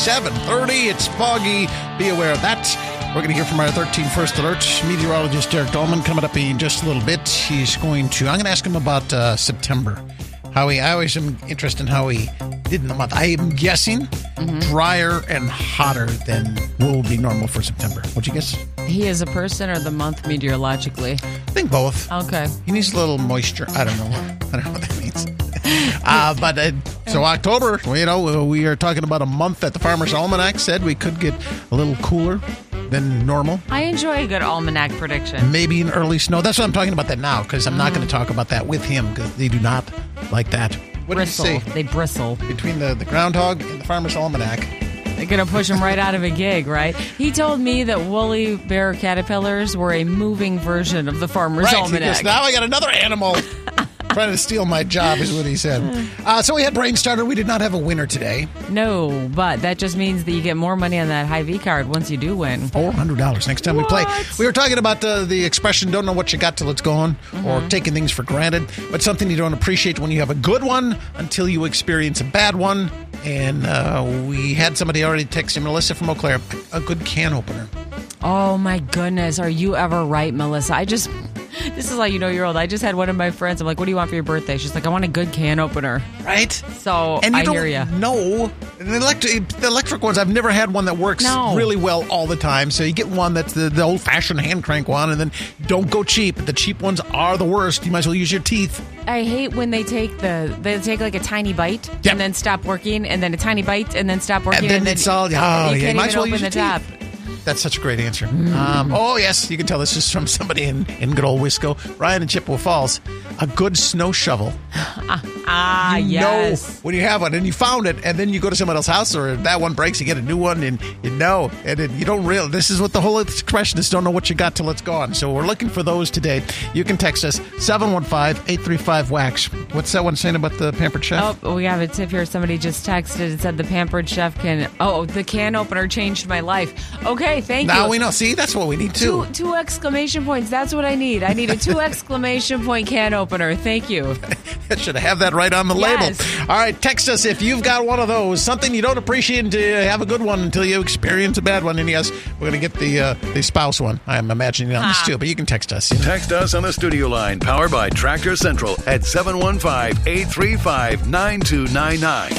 7:30. It's foggy. Be aware of that. We're going to hear from our 13 First Alert meteorologist, Derek Dolman, coming up in just a little bit. I'm going to ask him about September. I always am interested in how he did in the month. I am guessing drier and hotter than will be normal for September. What'd you guess? He is a person or the month meteorologically? I think both. Okay. He needs a little moisture. I don't know what that means. So October, we are talking about a month that the Farmer's Almanac said we could get a little cooler than normal. I enjoy a good almanac prediction. Maybe an early snow. That's what I'm talking about that now, because I'm not going to talk about that with him, because they do not like that. What bristle. did you say? They bristle. Between the groundhog and the Farmer's Almanac. They're going to push him right out of a gig, right? He told me that woolly bear caterpillars were a moving version of the Farmer's Almanac. Right, now I got another animal trying to steal my job, is what he said. So we had Brain Starter. We did not have a winner today. No, but that just means that you get more money on that Hy-Vee card once you do win. $400 next time we play. We were talking about the expression, don't know what you got till it's gone, or taking things for granted, but something you don't appreciate when you have a good one until you experience a bad one. And we had somebody already texting, Melissa from Eau Claire, a good can opener. Oh, my goodness. Are you ever right, Melissa? This is how you know you're old. I just had one of my friends. I'm like, what do you want for your birthday? She's like, I want a good can opener. Right? So and I hear you. No, the electric ones, I've never had one that works really well all the time. So you get one that's the old-fashioned hand crank one, and then don't go cheap. The cheap ones are the worst. You might as well use your teeth. I hate when they take like a tiny bite and then stop working, and then a tiny bite and then stop working, and then it's all you can't might even as well open use the your top. teeth. That's such a great answer. Oh, yes, you can tell this is from somebody in good old Wisco. Ryan in Chippewa Falls. A good snow shovel. Yes. Know when you have one, and you found it, and then you go to someone else's house, or that one breaks, you get a new one, and you don't realize. This is what the whole expression is, don't know what you got till it's gone. So we're looking for those today. You can text us, 715-835-WAX. What's that one saying about the Pampered Chef? Oh, we have a tip here. Somebody just texted and said the Pampered Chef the can opener changed my life. Okay, thank you. Now we know. See, that's what we need, too. Two exclamation points. That's what I need. I need a 2 exclamation point can opener. Thank you. I should have that right on the label. All right, text us if you've got one of those. Something you don't appreciate until you have a good one, until you experience a bad one. And yes, we're going to get the spouse one. I'm imagining on this too, but you can text us. Text us on the studio line, powered by Tractor Central at 715-835-9299.